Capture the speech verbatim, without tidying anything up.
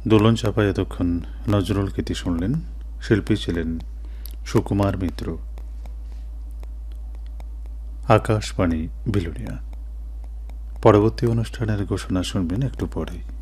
দোলন চাপায় এতক্ষণ নজরুল গীতি শুনলেন। শিল্পী ছিলেন সুকুমার মিত্র। আকাশবাণী বিলোনিয়া। পরবর্তী অনুষ্ঠানের ঘোষণা শুনবেন একটু পরেই।